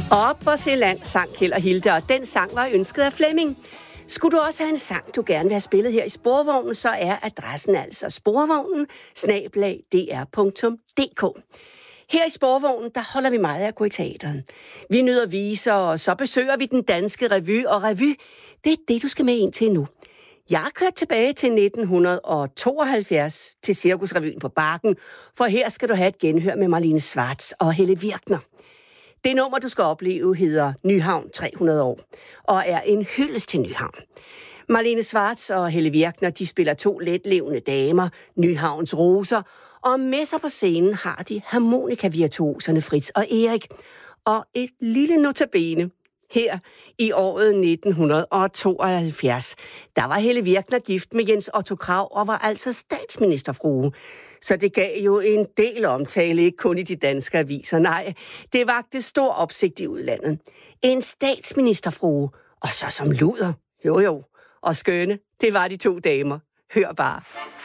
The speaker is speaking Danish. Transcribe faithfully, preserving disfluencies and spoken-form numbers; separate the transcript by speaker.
Speaker 1: Op og se land, sang Kjeld og Hilde, og den sang var ønsket af Flemming. Skulle du også have en sang, du gerne vil have spillet her i Sporvognen, så er adressen altså sporvognen snabel-a d r punktum d k. Her i Sporvognen, der holder vi meget af at gå i teateren. Vi nyder viser, og så besøger vi den danske revy, og revy, det er det, du skal med ind til nu. Jeg har kørt tilbage til nitten tooghalvfjerds til Cirkusrevyen på Bakken, for her skal du have et genhør med Marlene Schwartz og Helle Virkner. Det nummer, du skal opleve, hedder Nyhavn tre hundrede år, og er en hyldest til Nyhavn. Marlene Schwartz og Helle Virkner, de spiller to letlevende damer, Nyhavns roser, og med sig på scenen har de harmonikavirtuoserne Fritz og Erik. Og et lille notabene. Her i året nitten tooghalvfjerds, der var Helle Virkner gift med Jens Otto Krag og var altså statsministerfrue. Så det gav jo en del omtale, ikke kun i de danske aviser. Nej, det vagte stor opsigt i udlandet. En statsministerfrue, og så som luder. Jo jo, og skønne, det var de to damer. Hør bare.